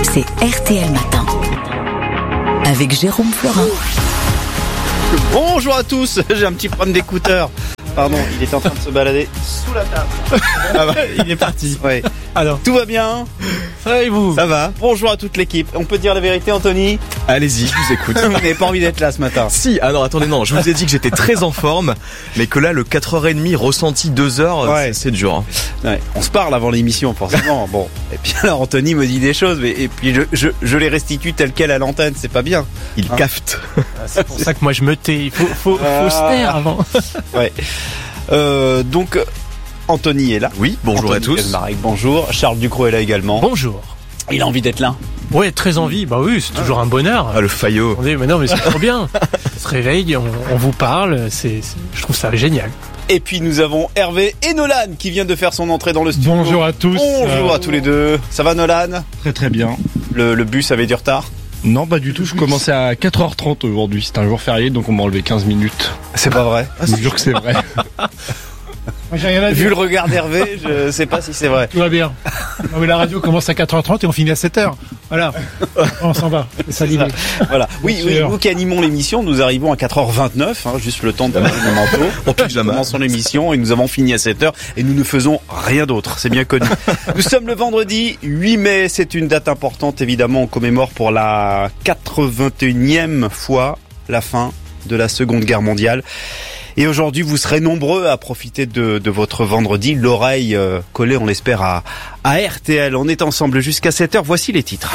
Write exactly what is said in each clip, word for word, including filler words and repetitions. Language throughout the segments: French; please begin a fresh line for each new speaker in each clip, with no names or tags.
c'est R T L Matin. Avec Jérôme Florin.
Bonjour à tous, j'ai un petit problème d'écouteur. Pardon, il est en train de se balader sous la table.
Ah bah, il est parti.
Ouais.
Alors,
tout va bien?
ça va et vous?
Ça va. Bonjour à toute l'équipe. On peut dire la vérité, Anthony?
Allez-y, je vous écoute.
Vous n'avez pas envie d'être là ce matin?
Si, alors attendez, non, je vous ai dit que j'étais très en forme, mais que là, le quatre heures trente ressenti deux heures,
Ouais.
c'est, c'est dur. Hein.
Ouais, on se parle avant l'émission, forcément. Bon. Et puis alors, Anthony me dit des choses, mais, et puis je, je, je les restitue telles quelles à l'antenne, c'est pas bien.
Il
Hein.
cafte.
C'est pour ça que moi je me tais. Il faut, faut, faut
Ah.
se taire avant.
Ouais. Euh, donc, Anthony est là.
Oui, bonjour
Anthony
à tous.
Kaczmarek, bonjour. Charles Ducrot est là également.
Bonjour.
Il a envie d'être là.
Ouais, très envie. Bah oui, c'est toujours un bonheur.
Ah, le faillot.
Attendez, mais non, mais c'est trop bien. On se réveille, on, on vous parle. C'est, c'est, je trouve ça génial.
Et puis nous avons Hervé et Nolan qui vient de faire son entrée dans le studio.
Bonjour à tous.
Bonjour
Euh,
à tous les deux. Ça va Nolan?
Très très bien.
le, le bus avait du retard?
Non, pas du tout. Je commençais à quatre heures trente aujourd'hui. C'est un jour férié, donc on m'a enlevé quinze minutes.
C'est pas vrai.
Je vous jure que c'est vrai. Moi, j'ai rien à
Vu le regard d'Hervé, je sais pas si c'est vrai.
Tout va bien. Non, mais la radio commence à quatre heures trente et on finit à sept heures. Voilà. On s'en va. C'est ça l'idée.
Voilà. Oui, oui,
sûr.
nous qui animons l'émission, nous arrivons à quatre heures vingt-neuf, hein, juste le temps de mettre mon manteau.
En pyjama.
Nous commençons l'émission et nous avons fini à sept heures et nous ne faisons rien d'autre. C'est bien connu. Nous sommes le vendredi huit mai. C'est une date importante, évidemment. On commémore pour la quatre-vingt-unième fois la fin de la Seconde Guerre mondiale. Et aujourd'hui, vous serez nombreux à profiter de, de votre vendredi, l'oreille euh, collée, on l'espère, à, à R T L. On est ensemble jusqu'à sept heures. Voici les titres.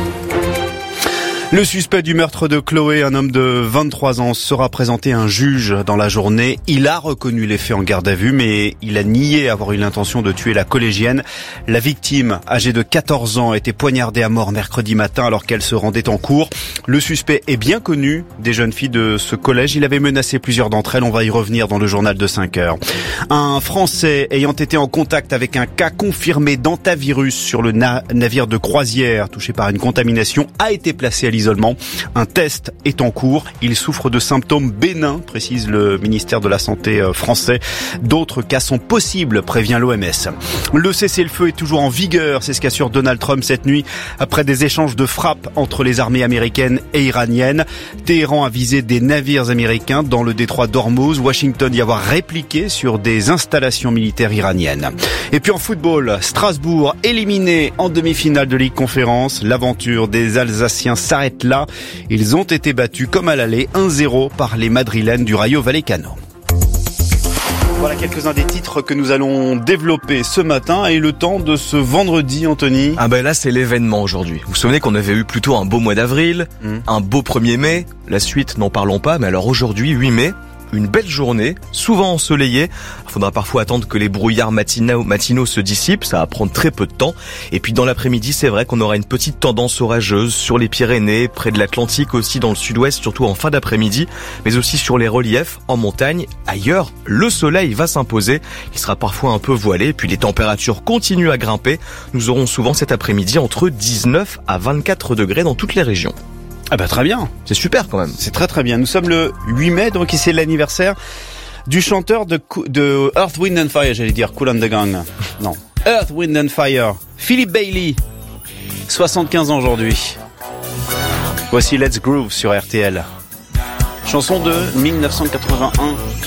Le suspect du meurtre de Chloé, un homme de vingt-trois ans, sera présenté à un juge dans la journée. Il a reconnu les faits en garde à vue, mais il a nié avoir eu l'intention de tuer la collégienne. La victime, âgée de quatorze ans, a été poignardée à mort mercredi matin alors qu'elle se rendait en cours. Le suspect est bien connu des jeunes filles de ce collège. Il avait menacé plusieurs d'entre elles. On va y revenir dans le journal de cinq heures. Un Français ayant été en contact avec un cas confirmé d'antavirus sur le na- navire de croisière touché par une contamination a été placé à l'isolement. Un test est en cours. Il souffre de symptômes bénins, précise le ministère de la Santé français. D'autres cas sont possibles, prévient l'O M S. Le cessez-le-feu est toujours en vigueur, c'est ce qu'assure Donald Trump cette nuit, après des échanges de frappes entre les armées américaines et iraniennes. Téhéran a visé des navires américains dans le détroit d'Ormuz. Washington y avoir répliqué sur des installations militaires iraniennes. Et puis en football, Strasbourg éliminé en demi-finale de Ligue Conférence. L'aventure des Alsaciens s'arrête là. Ils ont été battus comme à l'aller un zéro par les Madrilènes du Rayo Vallecano. Voilà quelques-uns des titres que nous allons développer ce matin et le temps de ce vendredi, Anthony.
Ah ben là, c'est l'événement aujourd'hui. Vous vous souvenez qu'on avait eu plutôt un beau mois d'avril,
Mmh.
un beau premier mai. La suite, n'en parlons pas. Mais alors aujourd'hui, huit mai, une belle journée, souvent ensoleillée. Il faudra parfois attendre que les brouillards matinaux, matinaux se dissipent, ça va prendre très peu de temps. Et puis dans l'après-midi, c'est vrai qu'on aura une petite tendance orageuse sur les Pyrénées, près de l'Atlantique aussi, dans le sud-ouest, surtout en fin d'après-midi, mais aussi sur les reliefs, en montagne. Ailleurs, le soleil va s'imposer, il sera parfois un peu voilé, puis les températures continuent à grimper. Nous aurons souvent cet après-midi entre dix-neuf à vingt-quatre degrés dans toutes les régions.
Ah bah très bien,
C'est super quand même.
c'est très très bien. Nous sommes le huit mai, donc c'est l'anniversaire du chanteur de, de Earth, Wind and Fire, j'allais dire Kool and the Gang. Non, Earth, Wind and Fire, Philip Bailey, soixante-quinze ans aujourd'hui. Voici Let's Groove sur R T L. Chanson de mille neuf cent quatre-vingt-un.